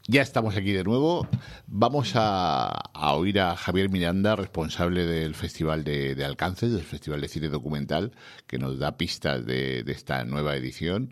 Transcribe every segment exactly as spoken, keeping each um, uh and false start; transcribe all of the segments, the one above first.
Ya estamos aquí de nuevo. Vamos a, a oír a Javier Miranda, responsable del Festival de, de Alcance, del Festival de Cine Documental, que nos da pistas de, de esta nueva edición.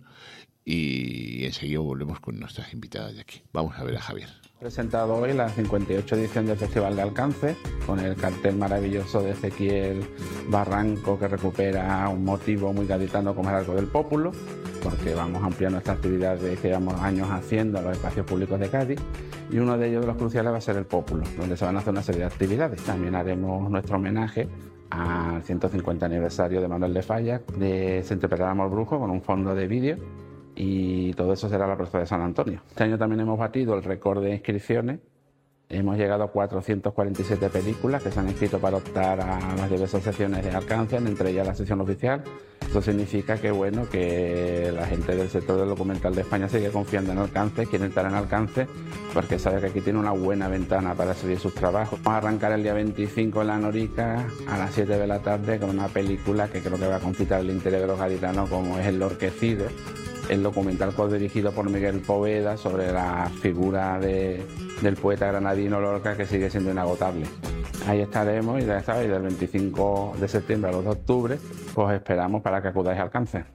Y enseguida volvemos con nuestras invitadas de aquí. Vamos a ver a Javier. Presentado hoy la cincuenta y ocho edición del Festival de Alcance, con el cartel maravilloso de Ezequiel Barranco, que recupera un motivo muy gaditano como el Arco del Pópulo, porque vamos a ampliar nuestras actividades que llevamos años haciendo en los espacios públicos de Cádiz, y uno de ellos, de los cruciales, va a ser el Pópulo, donde se van a hacer una serie de actividades. También haremos nuestro homenaje al ciento cincuenta aniversario de Manuel de Falla, de Se interpretará Amor Brujo, con un fondo de vídeo, y todo eso será la plaza de San Antonio. Este año también hemos batido el récord de inscripciones. Hemos llegado a cuatrocientas cuarenta y siete películas que se han inscrito para optar a las diversas secciones de Alcance, entre ellas la sección oficial. Eso significa que, bueno, que la gente del sector del documental de España sigue confiando en Alcance, quiere estar en Alcance, porque sabe que aquí tiene una buena ventana para seguir sus trabajos. Vamos a arrancar el día veinticinco en La Norica a las siete de la tarde con una película que creo que va a concitar el interés de los gaditanos, como es El Lorquecido, el documental dirigido por Miguel Poveda sobre la figura de, del poeta granadino Lorca, que sigue siendo inagotable. Ahí estaremos, y ya sabéis, del veinticinco de septiembre al dos de octubre, pues esperamos para que acudáis al Alcance.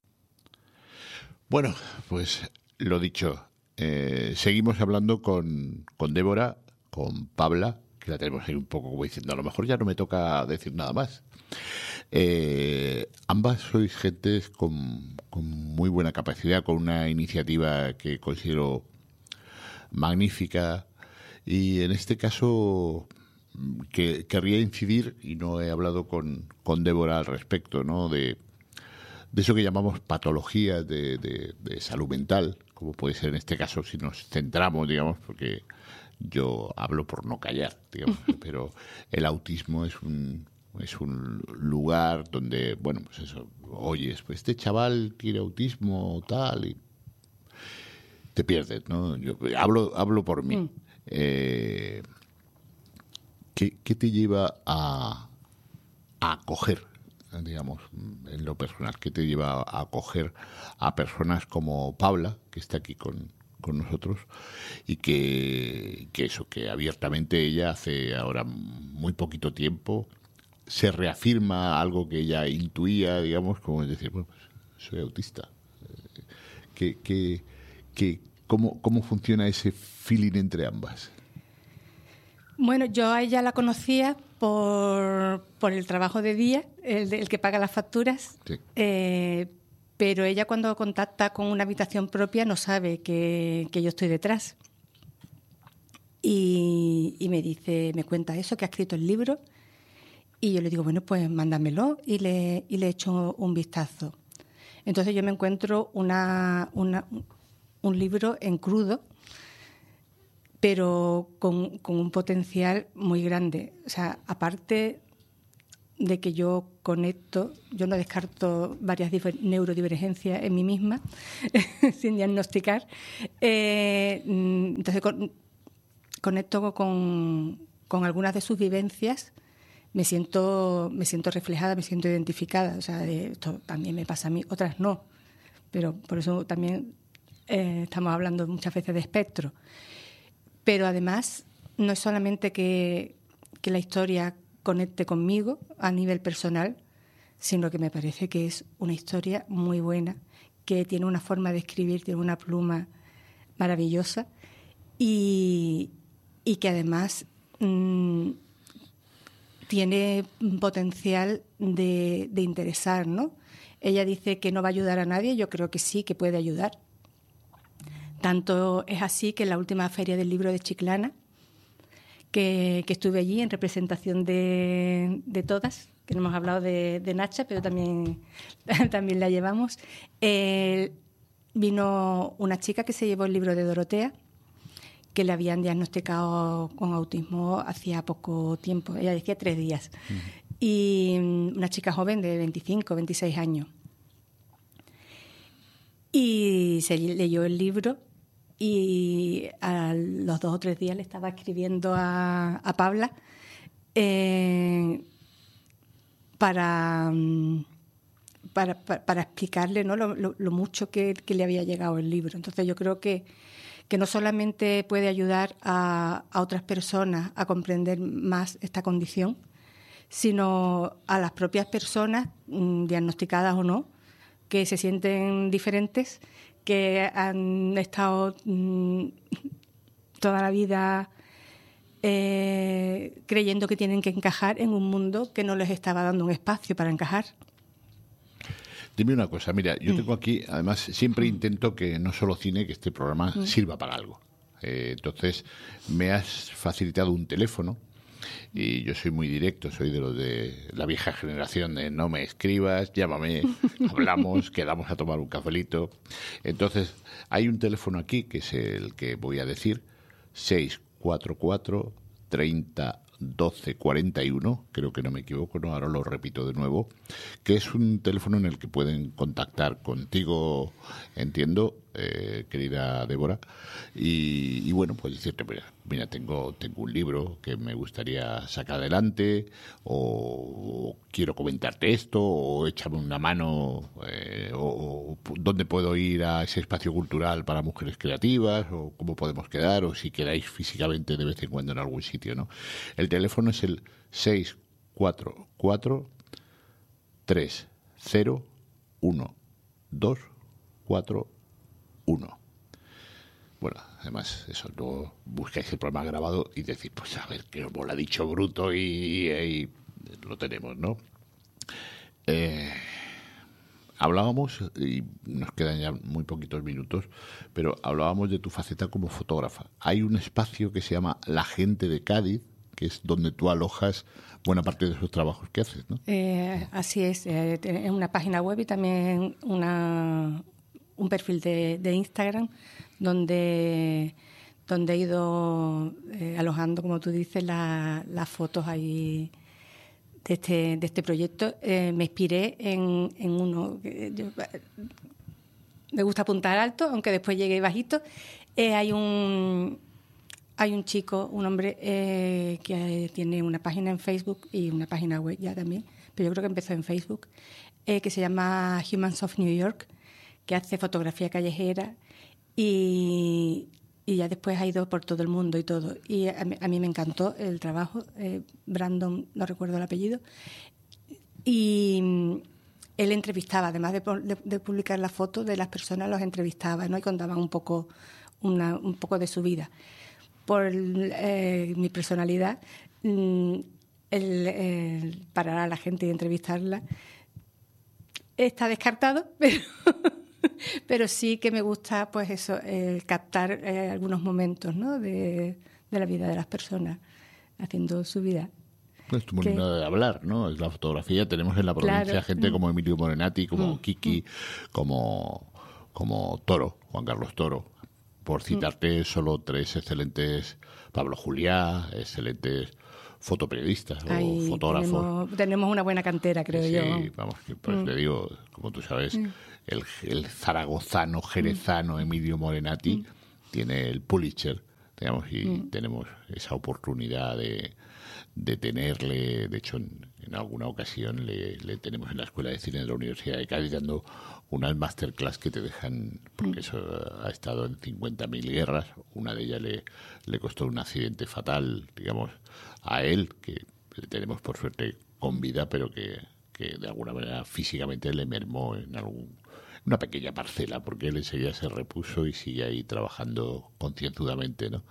Bueno, pues lo dicho, eh, seguimos hablando con, con Débora, con Pabla, que la tenemos ahí un poco como diciendo, a lo mejor ya no me toca decir nada más. Eh, ambas sois gentes con, con muy buena capacidad, con una iniciativa que considero magnífica, y en este caso que querría incidir, y no he hablado con, con Débora al respecto, ¿no?, de, de eso que llamamos patologías de, de, de salud mental, como puede ser en este caso si nos centramos, digamos, porque yo hablo por no callar, digamos, pero el autismo es un es un lugar donde, bueno, pues eso, oyes, pues este chaval tiene autismo tal, y te pierdes, ¿no? Yo hablo, hablo por mí. Mm. Eh, ¿qué, ¿Qué te lleva a, a acoger, digamos, en lo personal, qué te lleva a acoger a personas como Paula, que está aquí con, con nosotros, y que, que eso, que abiertamente ella hace ahora muy poquito tiempo se reafirma algo que ella intuía, digamos, como es decir, bueno, pues soy autista. ¿Qué, qué, qué, cómo, ¿Cómo funciona ese feeling entre ambas? Bueno, yo a ella la conocía por, por el trabajo de día, el, el que paga las facturas, sí. eh, pero ella cuando contacta con una habitación propia no sabe que, que yo estoy detrás. Y, y me dice, me cuenta eso, que ha escrito el libro. Y yo le digo, bueno, pues mándamelo, y le, y le echo un vistazo. Entonces yo me encuentro una, una, un libro en crudo, pero con, con un potencial muy grande. O sea, aparte de que yo conecto, yo no descarto varias difer- neurodivergencias en mí misma, sin diagnosticar. Eh, entonces con, conecto con, con algunas de sus vivencias. Me siento, me siento reflejada, me siento identificada. O sea, de, esto también me pasa a mí, otras no. Pero por eso también eh, estamos hablando muchas veces de espectro. Pero además, no es solamente que, que la historia conecte conmigo a nivel personal, sino que me parece que es una historia muy buena, que tiene una forma de escribir, tiene una pluma maravillosa, y, y que además Mmm, tiene potencial de, de interesar, ¿no? Ella dice que no va a ayudar a nadie, yo creo que sí, que puede ayudar. Tanto es así que en la última feria del libro de Chiclana, que, que estuve allí en representación de, de todas, que no hemos hablado de, de Nacha, pero también, también la llevamos, eh, vino una chica que se llevó el libro de Dorotea, que le habían diagnosticado con autismo hacía poco tiempo, ella decía tres días, uh-huh. Y una chica joven de veinticinco, veintiséis años. Y se leyó el libro, y a los dos o tres días le estaba escribiendo a, a Paula eh, para, para, para, para explicarle, ¿no?, lo, lo, lo mucho que, que le había llegado el libro. Entonces yo creo que que no solamente puede ayudar a, a otras personas a comprender más esta condición, sino a las propias personas, mmm, diagnosticadas o no, que se sienten diferentes, que han estado mmm, toda la vida eh, creyendo que tienen que encajar en un mundo que no les estaba dando un espacio para encajar. Dime una cosa, mira, yo tengo aquí, además, siempre intento que no solo cine, que este programa sirva para algo. Eh, entonces, me has facilitado un teléfono y yo soy muy directo, soy de los de la vieja generación de no me escribas, llámame, hablamos, quedamos a tomar un cafelito. Entonces, hay un teléfono aquí, que es el que voy a decir, seis cuatro cuatro, treinta, doce, cuarenta y uno, creo que no me equivoco, no, ahora lo repito de nuevo, que es un teléfono en el que pueden contactar contigo, entiendo, eh, querida Débora, y, y bueno, pues decirte, mira, mira tengo, tengo un libro que me gustaría sacar adelante, o, o quiero comentarte esto, o échame una mano, eh, o, o dónde puedo ir a ese espacio cultural para mujeres creativas, o cómo podemos quedar, o si quedáis físicamente de vez en cuando en algún sitio, ¿no? El teléfono es el seis cuatro cuatro, tres cero uno, dos cuatro uno. Bueno, además, eso, no buscáis el programa grabado y decís, pues a ver, que os lo ha dicho Bruto y, y, y lo tenemos, ¿no? Eh, hablábamos, y nos quedan ya muy poquitos minutos, pero hablábamos de tu faceta como fotógrafa. Hay un espacio que se llama La Gente de Cádiz, que es donde tú alojas buena parte de esos trabajos que haces, ¿no? Eh, así es, eh, es una página web y también una, un perfil de, de Instagram donde, donde he ido eh, alojando, como tú dices, la, las fotos ahí de este, de este proyecto. Eh, me inspiré en, en uno que yo, me gusta apuntar alto, aunque después llegue bajito. Eh, hay un... Hay un chico, un hombre eh, que tiene una página en Facebook y una página web ya también, pero yo creo que empezó en Facebook, eh, que se llama Humans of New York, que hace fotografía callejera y, y ya después ha ido por todo el mundo y todo. Y a mí, a mí me encantó el trabajo, eh, Brandon, no recuerdo el apellido, y él entrevistaba, además de, de, de publicar las fotos de las personas, los entrevistaba, ¿no? Y contaban un poco, una, un poco de su vida. Por eh, mi personalidad, el, el parar a la gente y entrevistarla está descartado, pero, pero sí que me gusta, pues eso, eh, captar eh, algunos momentos, ¿no? de, de la vida de las personas haciendo su vida. Es tu manera de hablar, ¿no? Es la fotografía. Tenemos en la provincia claro. gente como Emilio Morenati, como mm. Kiki, como, como Toro, Juan Carlos Toro. Por citarte solo tres excelentes, Pablo Juliá, excelentes fotoperiodistas o Ahí fotógrafos. Tenemos, tenemos una buena cantera, creo sí, yo. Sí, vamos, pues mm. le digo, como tú sabes, mm. el, el zaragozano, jerezano mm. Emilio Morenati mm. tiene el Pulitzer, digamos, y mm. tenemos esa oportunidad de, de tenerle, de hecho, en, en alguna ocasión le, le tenemos en la Escuela de Cine de la Universidad de Cádiz dando unas masterclass que te dejan, porque eso ha estado en cincuenta mil guerras, una de ellas le, le costó un accidente fatal, digamos, a él, que le tenemos por suerte con vida, pero que, que de alguna manera físicamente le mermó en algún, una pequeña parcela, porque él enseguida se repuso y sigue ahí trabajando concienzudamente, ¿no?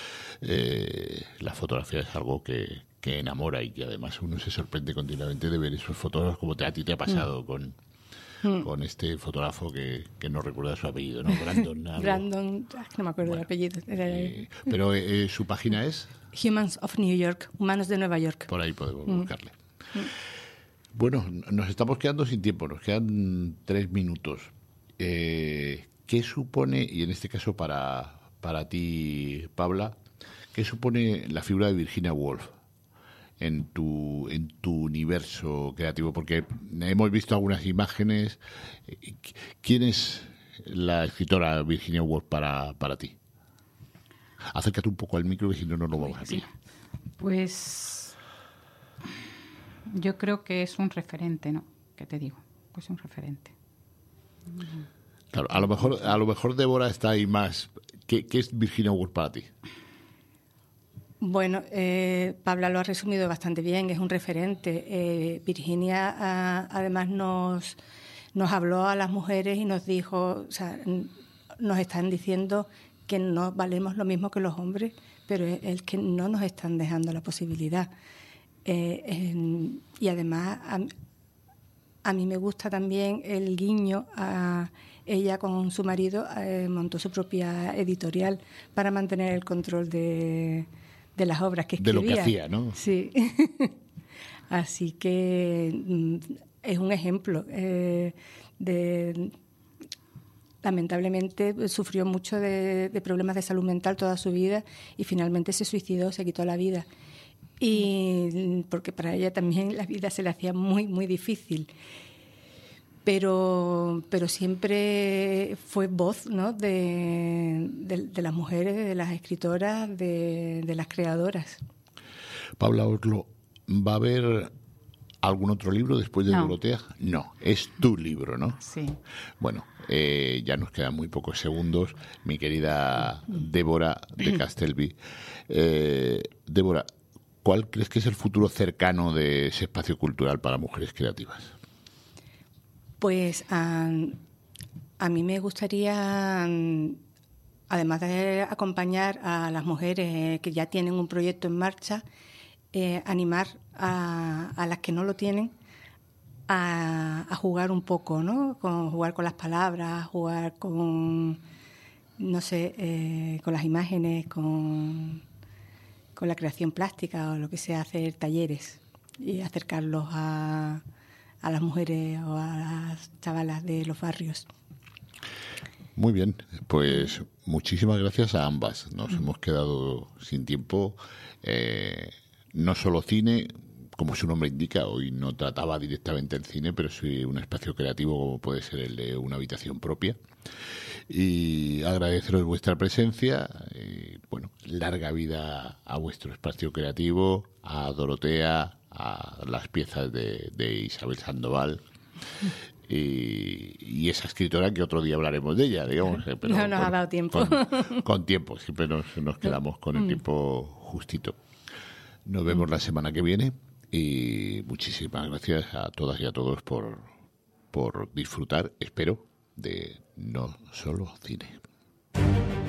Eh, la fotografía es algo que, que enamora y que además uno se sorprende continuamente de ver esos fotógrafos como te, a ti te ha pasado mm. con... con este fotógrafo que, que no recuerda su apellido, ¿no? Brandon. Brandon, no me acuerdo bueno, del apellido. Eh, pero eh, su página es... Humans of New York, Humanos de Nueva York. Por ahí podemos mm. buscarle. Mm. Bueno, nos estamos quedando sin tiempo, nos quedan tres minutos. Eh, ¿Qué supone, y en este caso para, para ti, Paula, qué supone la figura de Virginia Woolf en tu en tu universo creativo? Porque hemos visto algunas imágenes. ¿Quién es la escritora Virginia Woolf para, para ti? Acércate un poco al micro, que si no, no lo vamos a pillar. Pues yo creo que es un referente, ¿no? ¿Qué te digo? Pues un referente. Claro, a lo mejor, a lo mejor Débora está ahí más ¿Qué, qué es Virginia Woolf para ti? Bueno, eh, Paula lo ha resumido bastante bien, es un referente. Eh, Virginia a, además nos, nos habló a las mujeres y nos dijo, o sea, nos están diciendo que no valemos lo mismo que los hombres, pero es, es que no nos están dejando la posibilidad. Eh, eh, y además a, a mí me gusta también el guiño a ella con su marido, eh, montó su propia editorial para mantener el control de, de las obras que escribía. De lo que hacía, ¿no? Sí. Así que mm, es un ejemplo eh, de... Lamentablemente sufrió mucho de, de problemas de salud mental toda su vida y finalmente se suicidó, se quitó la vida. Y porque para ella también la vida se le hacía muy, muy difícil. Pero, pero siempre fue voz, ¿no?, de, de, de las mujeres, de las escritoras, de, de las creadoras. Paula Oslo, ¿va a haber algún otro libro después de No. Dorotea? No, es tu libro, ¿no? Sí. Bueno, eh, ya nos quedan muy pocos segundos. Mi querida Débora de Castelví. Eh, Débora, ¿cuál crees que es el futuro cercano de ese espacio cultural para mujeres creativas? Pues a, a mí me gustaría, además de acompañar a las mujeres que ya tienen un proyecto en marcha, eh, animar a, a las que no lo tienen a, a jugar un poco, ¿no? Con, jugar con las palabras, jugar con, no sé, eh, con las imágenes, con, con la creación plástica o lo que sea, hacer talleres y acercarlos a... a las mujeres o a las chavalas de los barrios. Muy bien, pues muchísimas gracias a ambas. Nos mm. hemos quedado sin tiempo. Eh, no solo cine, como su nombre indica, hoy no trataba directamente el cine, pero sí un espacio creativo como puede ser el de una habitación propia. Y agradeceros vuestra presencia. Y, bueno, larga vida a vuestro espacio creativo, a Dorotea, a las piezas de, de Isabel Sandoval y, y esa escritora que otro día hablaremos de ella, digamos. Pero, no nos bueno, ha dado tiempo. Con, con tiempo, siempre nos, nos quedamos con el tiempo justito. Nos vemos la semana que viene y muchísimas gracias a todas y a todos por, por disfrutar, espero, de No Solo Cine.